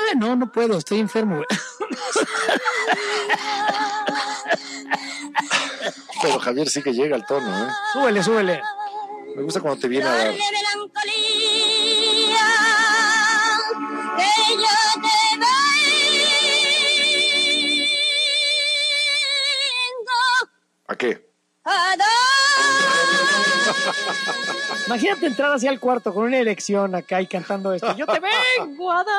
No puedo, estoy enfermo, güey. Pero Javier sí que llega al tono, ¿eh? Súbele. Me gusta cuando te viene a dar. ¿A qué? Imagínate entrar hacia el cuarto con una erección acá y cantando esto. Yo te vengo a dar.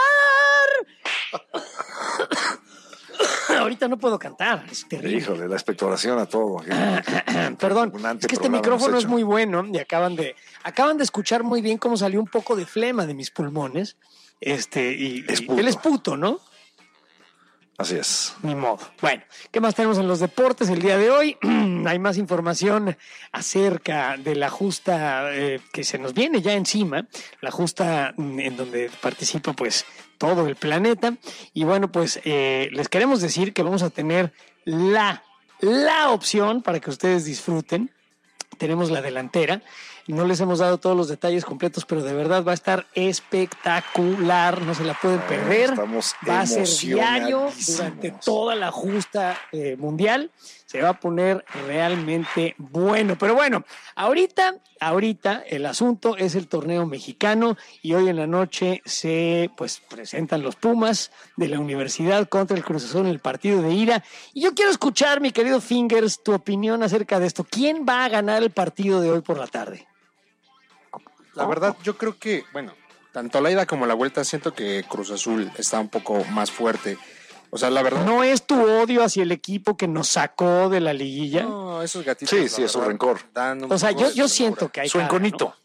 Ahorita no puedo cantar, es terrible. Híjole, la expectoración a todo. Perdón, es que este micrófono es muy bueno y acaban de escuchar muy bien cómo salió un poco de flema de mis pulmones. Y él es puto, ¿no? Así es. Ni modo. Bueno, ¿qué más tenemos en los deportes el día de hoy? Hay más información acerca de la justa que se nos viene ya encima, la justa en donde participa pues todo el planeta. Y bueno, pues les queremos decir que vamos a tener la opción para que ustedes disfruten. Tenemos la delantera. No les hemos dado todos los detalles completos, pero de verdad va a estar espectacular. No se la pueden perder. Va a ser diario durante toda la justa mundial. Se va a poner realmente bueno. Pero bueno, ahorita el asunto es el torneo mexicano y hoy en la noche se presentan los Pumas de la Universidad contra el Cruz Azul en el partido de ida. Y yo quiero escuchar, mi querido Fingers, tu opinión acerca de esto. ¿Quién va a ganar el partido de hoy por la tarde? La verdad, yo creo que, tanto la ida como la vuelta siento que Cruz Azul está un poco más fuerte. O sea, la verdad... ¿No es tu odio hacia el equipo que nos sacó de la liguilla? No, esos gatitos... Sí, es un rencor. O sea, yo siento que hay... Su enconito.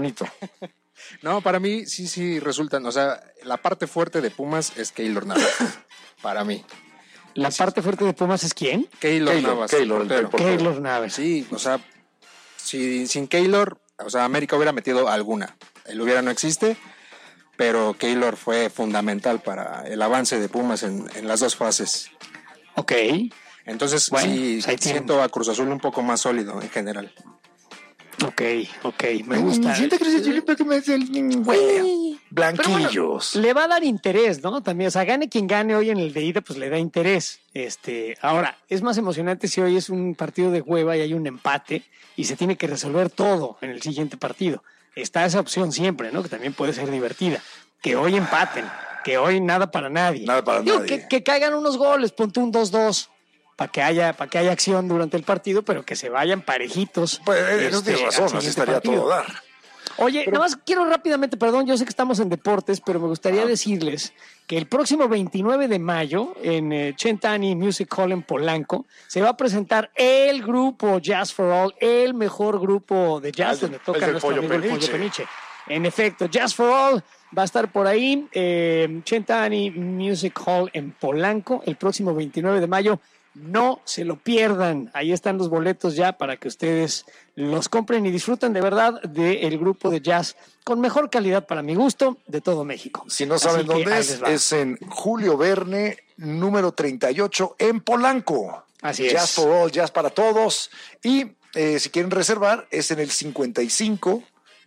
No, para mí sí resultan... O sea, la parte fuerte de Pumas es Keylor Navas. Para mí. ¿La parte fuerte de Pumas es quién? Keylor Navas. Keylor Navas. Sí, o sea, sin Keylor... O sea, América hubiera metido alguna. El hubiera no existe, pero Keylor fue fundamental para el avance de Pumas en las dos fases. Ok. Entonces, sí, siento a Cruz Azul un poco más sólido en general. Ok, me gusta. Siento Cruz Azul un poco más sólido. Blanquillos. Bueno, le va a dar interés, ¿no? También, o sea, gane quien gane hoy en el de ida, pues le da interés. Ahora, es más emocionante si hoy es un partido de hueva y hay un empate y se tiene que resolver todo en el siguiente partido. Está esa opción siempre, ¿no? Que también puede ser divertida. Que hoy empaten, que hoy nada para nadie. Que caigan unos goles, ponte un 2-2 para que haya acción durante el partido, pero que se vayan parejitos. Pues no tienes razón, así estaría todo dar. Oye, nada más quiero rápidamente, perdón, yo sé que estamos en deportes, pero me gustaría decirles que el próximo 29 de mayo en Centani Music Hall en Polanco se va a presentar el grupo Jazz for All, el mejor grupo de jazz donde toca nuestro amigo el Pollo Peniche. En efecto, Jazz for All va a estar por ahí, Centani Music Hall en Polanco el próximo 29 de mayo. No se lo pierdan. Ahí están los boletos ya para que ustedes los compren y disfruten de verdad del grupo de jazz con mejor calidad para mi gusto de todo México. Si no saben dónde es en Julio Verne, número 38 en Polanco. Así es. Jazz for All, jazz para todos. Y si quieren reservar, es en el 55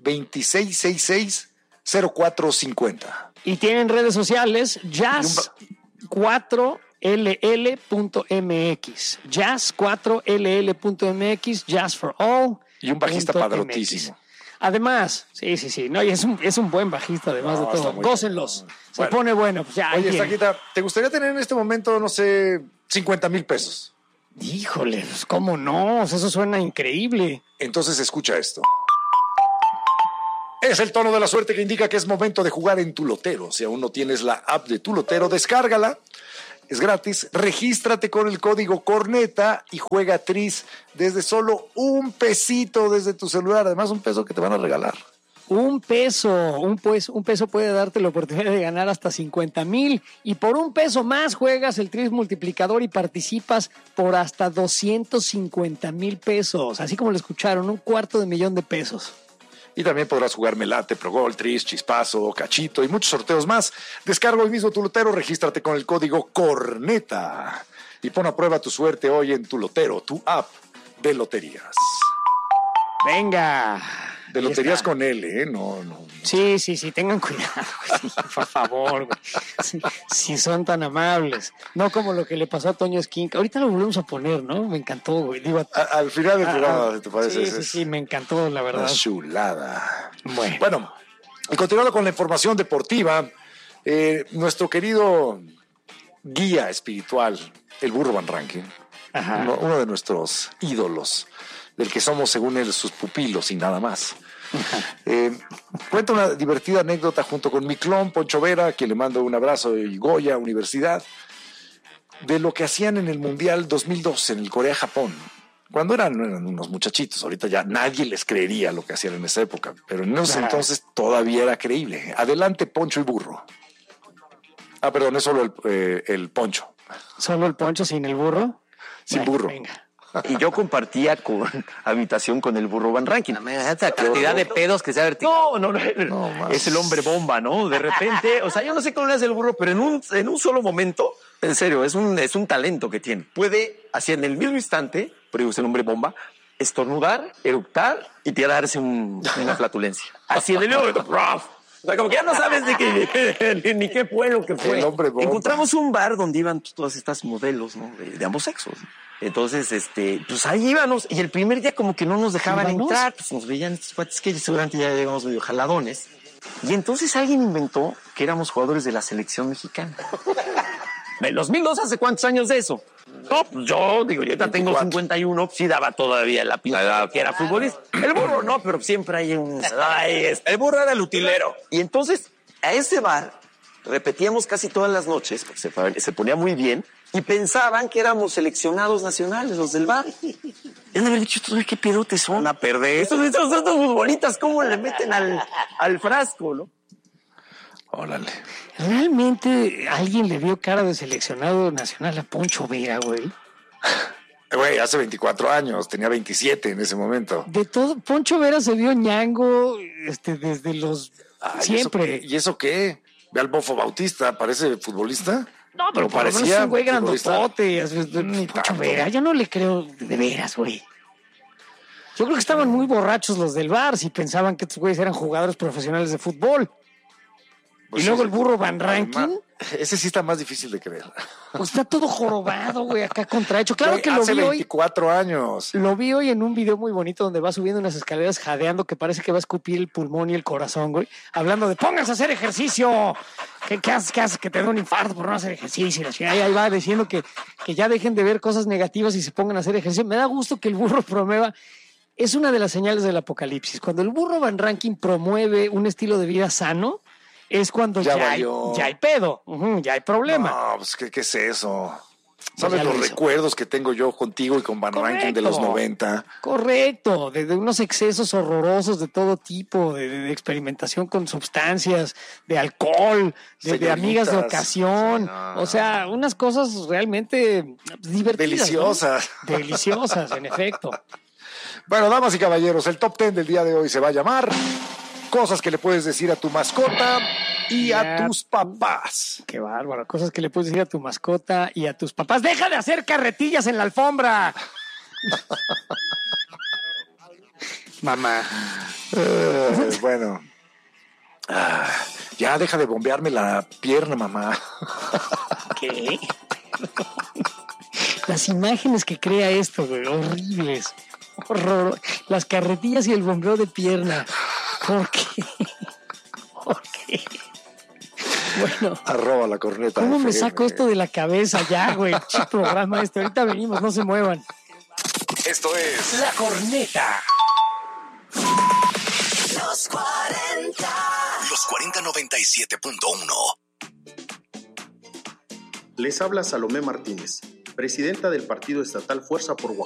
2666 0450. Y tienen redes sociales, Jazz 4 ll.mx, jazz4ll.mx, Jazz for All. Y un bajista padrotísimo. Además, sí, no, y es un buen bajista además de todo. Gócenlos. Se pone bueno. Pues ya, oye, Saquita, ¿te gustaría tener en este momento, no sé, 50,000 pesos? Híjole, pues, ¿cómo no? Eso suena increíble. Entonces escucha esto. Es el tono de la suerte que indica que es momento de jugar en Tu Lotero. Si aún no tienes la app de Tu Lotero, descárgala. Es gratis, regístrate con el código Corneta y juega Tris desde solo $1 desde tu celular. Además, $1 que te van a regalar. Un peso puede darte la oportunidad de ganar hasta 50,000 y por $1 más juegas el Tris multiplicador y participas por hasta 250,000 pesos. Así como lo escucharon, $250,000. Y también podrás jugar Melate, Progol, Tris, Chispazo, Cachito y muchos sorteos más. Descarga hoy mismo Tu Lotero, regístrate con el código Corneta y pon a prueba tu suerte hoy en Tu Lotero, tu app de loterías. Venga. De loterías con L, ¿eh? No. Sí, tengan cuidado, güey, por favor, güey. Si son tan amables. No como lo que le pasó a Toño Esquinca. Ahorita lo volvemos a poner, ¿no? Me encantó, güey. Digo, al final del programa, ¿te parece? Sí, me encantó, la verdad. Una chulada. Bueno, y continuando con la información deportiva, nuestro querido guía espiritual, el Burro Van Rankin, uno de nuestros ídolos, del que somos según él sus pupilos y nada más. Cuenta una divertida anécdota junto con mi clon Poncho Vera, a quien le mando un abrazo, y Goya Universidad, de lo que hacían en el Mundial 2002 en el Corea-Japón, cuando eran unos muchachitos. Ahorita ya nadie les creería lo que hacían en esa época, pero en esos entonces todavía era creíble. Adelante, Poncho y Burro. Perdón, es solo el Poncho. ¿Solo el Poncho sin el burro? Sin burro. Venga. Y yo compartía habitación con el Burro Van Rankin. Esa cantidad de pedos que se ha vertido. No. Es el hombre bomba, ¿no? De repente, o sea, yo no sé cómo le hace el burro, pero en un solo momento, en serio, es un talento que tiene. Puede, así en el mismo instante, pero es el hombre bomba, estornudar, eructar y tirarse una flatulencia. Así en el rough. O sea, como que ya no sabes ni qué fue lo que fue. El hombre bomba. Encontramos un bar donde iban todas estas modelos, ¿no? De ambos sexos. Entonces, pues ahí íbamos. Y el primer día como que no nos dejaban entrar. Pues nos veían estos cuates que seguramente ya llegamos medio jaladones. Y entonces alguien inventó que éramos jugadores de la selección mexicana. ¿En 2002 hace cuántos años de eso? No, pues yo ya tengo 51, pues sí daba todavía la pinta que era futbolista. El burro no, pero siempre hay el burro era el utilero. Y entonces, a ese bar repetíamos casi todas las noches, porque se ponía muy bien, y pensaban que éramos seleccionados nacionales, los del bar. Y han de haber dicho, ¿qué pedotes son a perder? Estos futbolistas, ¿cómo le meten al frasco, no? Órale. ¿Realmente alguien le vio cara de seleccionado nacional a Poncho Vera, güey? Güey, hace 24 años, tenía 27 en ese momento. De todo, Poncho Vera se vio ñango desde los... siempre. ¿Y eso qué? Ve al Bofo Bautista, ¿parece futbolista? No, pero parecía es un güey grandotote. Poncho Vera, yo no le creo de veras, güey. Yo creo que estaban muy borrachos los del bar si pensaban que estos güeyes eran jugadores profesionales de fútbol. Pues y luego el Burro Van Rankin. Ese sí está más difícil de creer. Pues está todo jorobado, güey, acá contrahecho. Claro que lo vi hoy. Hace 24 años. Lo vi hoy en un video muy bonito donde va subiendo unas escaleras jadeando que parece que va a escupir el pulmón y el corazón, güey. Hablando de pónganse a hacer ejercicio. ¿Qué haces? Que te da un infarto por no hacer ejercicio. Ahí va diciendo que ya dejen de ver cosas negativas y se pongan a hacer ejercicio. Me da gusto que el burro promueva. Es una de las señales del apocalipsis. Cuando el Burro Van Rankin promueve un estilo de vida sano, es cuando ya hay pedo, ya hay problema. No, pues ¿qué es eso? ¿Sabes los recuerdos que tengo yo contigo y con Van Rankin de los 90? Correcto, de unos excesos horrorosos de todo tipo, de experimentación con sustancias, de alcohol, de amigas de ocasión. Sí, no. O sea, unas cosas realmente divertidas. Deliciosas. ¿No? Deliciosas, en efecto. Bueno, damas y caballeros, el top 10 del día de hoy se va a llamar Cosas que le puedes decir a tu mascota y a tus papás. Qué bárbaro. Cosas que le puedes decir a tu mascota y a tus papás. ¡Deja de hacer carretillas en la alfombra! Mamá. Bueno. Ya deja de bombearme la pierna, mamá. ¿Qué? Las imágenes que crea esto, güey, horribles. Horror. Las carretillas y el bombeo de pierna. ¿Por qué? ¿Por qué? Bueno. Arroba la corneta. ¿Cómo me saco esto de la cabeza ya, güey? Che programa este. Ahorita venimos, no se muevan. Esto es La Corneta. Los 40. Los 4097.1. Les habla Salomé Martínez, presidenta del Partido Estatal Fuerza por Oaxaca.